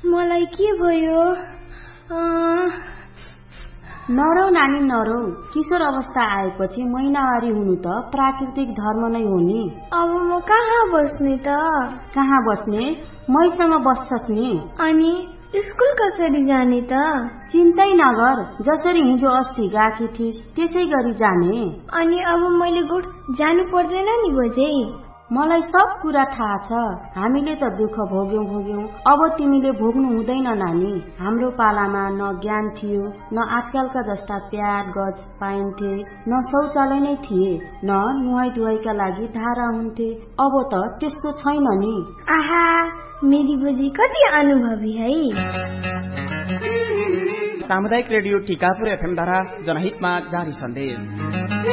मलाई के भयो? नरौ नानी नरौ। किशोर अवस्था आएपछि महिनावारी हुनु त प्राकृतिक धर्म नै हो नि। अब म कहाँ बस्ने त? कहाँ बस्ने? मैसँग बस्छस् नि। अनि स्कुल कसरी जाने त? चिन्तै नगर, जसरी हिजो अस्ति गएकी थिइस् त्यसै गरी जाने। अनि अब मैले गुठ जानु पर्दैन नि बजे? मलाई सब कुरा थाहा छ। हामीले त दुःख भोग्यौं, अब तिमीले भोग्नु हुँदैन नानी। हाम्रो पालामा न ज्ञान थियो, न आजकलका जस्ता प्याड गज पाइन्थे, न शौचालय नै थिए, न नुहाई धुवाईका लागि धारा हुन्थे। अब त त्यस्तो छैन नि। आहा, मेरी बजी कति अनुभवी है। सामुदायिक रेडियो टिकापुर एफएम द्वारा जनहितमा जारी सन्देश।